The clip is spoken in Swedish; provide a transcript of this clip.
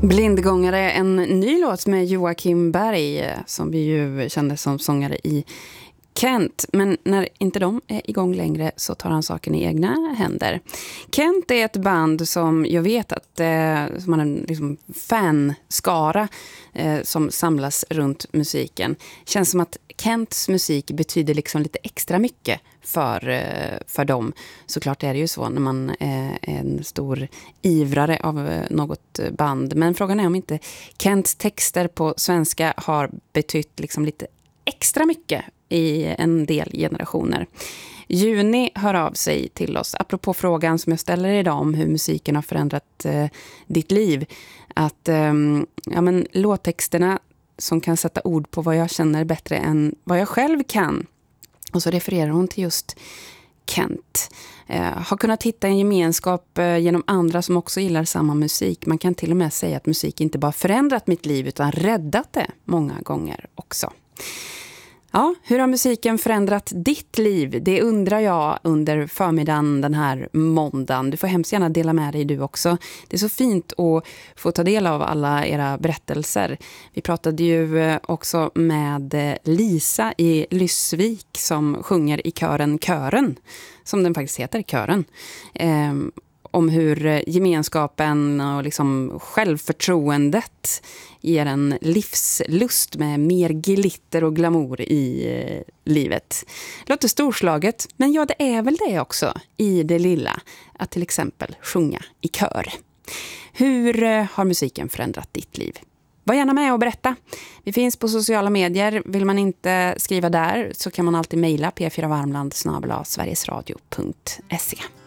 Blindgångare, en ny låt med Joakim Berg som vi ju kände som sångare i Kent. Men när inte de är igång längre så tar han saken i egna händer. Kent är ett band som jag vet att som har en liksom fanskara som samlas runt musiken. Känns som att Kents musik betyder liksom lite extra mycket för dem. Såklart är det ju så när man är en stor ivrare av något band. Men frågan är om inte Kents texter på svenska har betytt liksom lite extra mycket i en del generationer. Juni hör av sig till oss apropå frågan som jag ställer idag om hur musiken har förändrat ditt liv. Att låttexterna som kan sätta ord på vad jag känner bättre än vad jag själv kan. Och så refererar hon till just Kent. Har kunnat hitta en gemenskap genom andra som också gillar samma musik. Man kan till och med säga att musik inte bara förändrat mitt liv utan räddat det många gånger också. Ja, hur har musiken förändrat ditt liv? Det undrar jag under förmiddagen den här måndagen. Du får hemskt gärna dela med dig du också. Det är så fint att få ta del av alla era berättelser. Vi pratade ju också med Lisa i Lyssvik som sjunger i kören, som den faktiskt heter, kören. Om hur gemenskapen och liksom självförtroendet ger en livslust med mer glitter och glamour i livet. Låter storslaget, men ja, det är väl det också i det lilla. Att till exempel sjunga i kör. Hur har musiken förändrat ditt liv? Var gärna med och berätta. Vi finns på sociala medier. Vill man inte skriva där så kan man alltid mejla p4varmland@sverigesradio.se.